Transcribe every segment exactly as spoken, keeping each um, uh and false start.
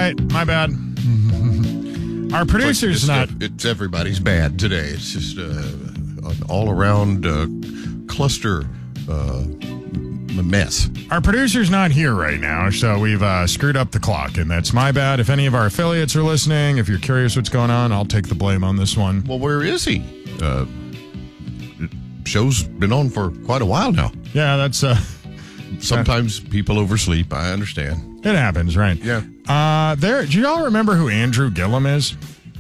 right, my bad. Our producer's it's not... It's everybody's bad today. It's just uh, an all-around uh, cluster uh, mess. Our producer's not here right now, so we've uh, screwed up the clock, and that's my bad. If any of our affiliates are listening, if you're curious what's going on, I'll take the blame on this one. Well, where is he? Uh, show's been on for quite a while now. Yeah, that's... Uh, Sometimes uh, people oversleep. I understand. It happens, right? Yeah. Uh, there. Do y'all remember who Andrew Gillum is?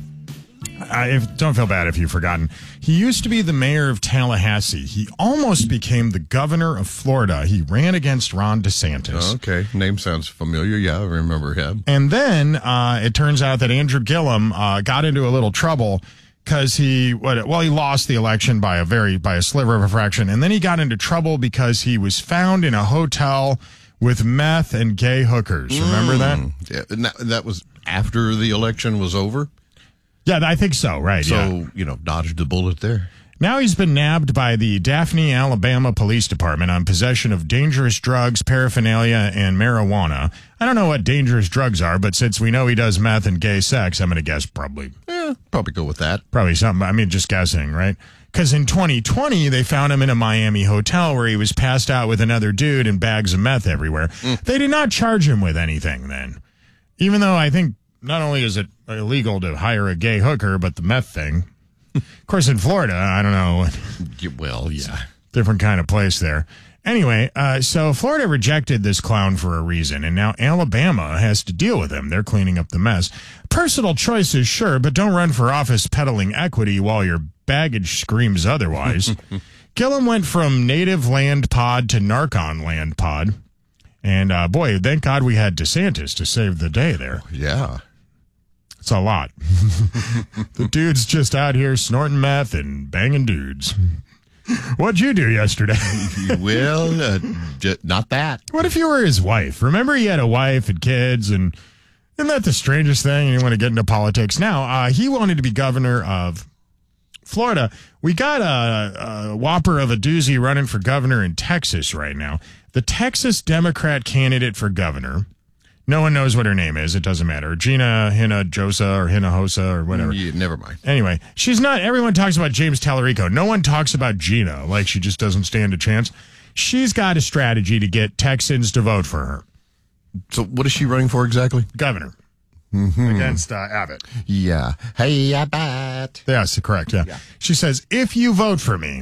I, if, don't feel bad if you've forgotten. He used to be the mayor of Tallahassee. He almost became the governor of Florida. He ran against Ron DeSantis. Oh, okay. Name sounds familiar. Yeah, I remember him. And then uh, it turns out that Andrew Gillum uh, got into a little trouble because he, what, well, he lost the election by a very, by a sliver of a fraction. And then he got into trouble because he was found in a hotel with meth and gay hookers. Remember mm. that? Yeah, and that? That was after the election was over? Yeah, I think so, right. So, yeah. you know, dodged the bullet there. Now he's been nabbed by the Daphne, Alabama Police Department on possession of dangerous drugs, paraphernalia, and marijuana. I don't know what dangerous drugs are, but since we know he does meth and gay sex, I'm going to guess probably. Yeah, probably go with that. Probably something. I mean, just guessing, right? Because in twenty twenty, they found him in a Miami hotel where he was passed out with another dude and bags of meth everywhere. Mm. They did not charge him with anything then. Even though I think not only is it illegal to hire a gay hooker, but the meth thing. Of course, in Florida, I don't know. Well, yeah. Different kind of place there. Anyway, uh, so Florida rejected this clown for a reason, and now Alabama has to deal with him. They're cleaning up the mess. Personal choices, sure, but don't run for office peddling equity while your baggage screams otherwise. Gillum went from native land pod to Narcon land pod. And, uh, boy, thank God we had DeSantis to save the day there. Yeah. It's a lot. The dude's just out here snorting meth and banging dudes. What'd you do yesterday? Well, uh, j- not that. What if you were his wife? Remember he had a wife and kids, and isn't that the strangest thing? And you want to get into politics. Now, uh, he wanted to be governor of Florida. We got a, a whopper of a doozy running for governor in Texas right now. The Texas Democrat candidate for governor. No one knows what her name is. It doesn't matter. Gina Hinojosa or Hinojosa or whatever. Yeah, never mind. Anyway, she's not, everyone talks about James Tallarico. No one talks about Gina, like she just doesn't stand a chance. She's got a strategy to get Texans to vote for her. So what is she running for exactly? Governor. Mm-hmm. Against uh, Abbott. Yeah. Hey, Abbott. Yes, correct. Yeah. yeah. She says, if you vote for me,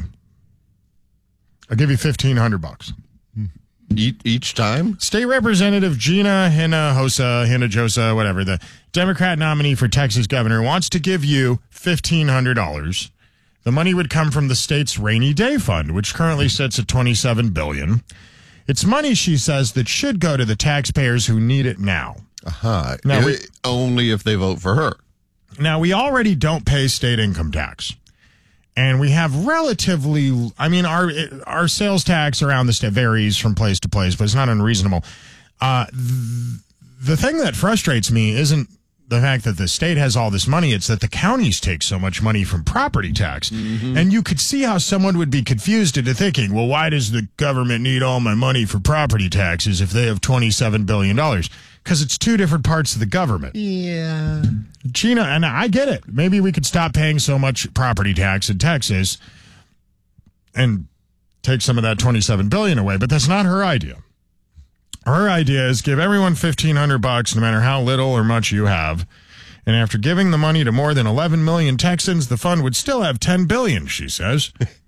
I'll give you fifteen hundred bucks. Each, each time? State Representative Gina Hinojosa, Hinojosa, whatever, the Democrat nominee for Texas governor, wants to give you fifteen hundred dollars. The money would come from the state's rainy day fund, which currently sits at twenty-seven billion dollars. It's money, she says, that should go to the taxpayers who need it now. Uh-huh. Now, we, only if they vote for her. Now, we already don't pay state income tax. And we have relatively, I mean, our our sales tax around the state varies from place to place, but it's not unreasonable. Uh, th- the thing that frustrates me isn't the fact that the state has all this money. It's that the counties take so much money from property tax. Mm-hmm. And you could see how someone would be confused into thinking, well, why does the government need all my money for property taxes if they have twenty-seven billion dollars? Because it's two different parts of the government. Yeah. Gina, and I get it. Maybe we could stop paying so much property tax in Texas and take some of that twenty-seven billion dollars away, but that's not her idea. Her idea is give everyone fifteen hundred bucks, no matter how little or much you have. And after giving the money to more than eleven million Texans, the fund would still have ten billion dollars, she says.